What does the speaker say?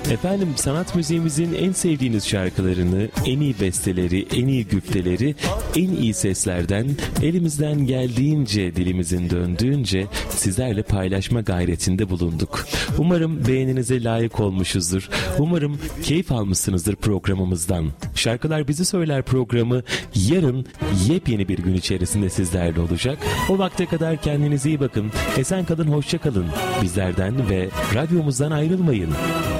Efendim, sanat müziğimizin en sevdiğiniz şarkılarını, en iyi besteleri, en iyi güfteleri, en iyi seslerden elimizden geldiğince, dilimizin döndüğünce sizlerle paylaşma gayretinde bulunduk. Umarım beğeninize layık olmuşuzdur. Umarım keyif almışsınızdır programımızdan. Şarkılar Bizi Söyler programı yarın yepyeni bir gün içerisinde sizlerle olacak. O vakte kadar kendinize iyi bakın. Esen kalın, hoşça kalın. Bizlerden ve radyomuzdan ayrılmayın.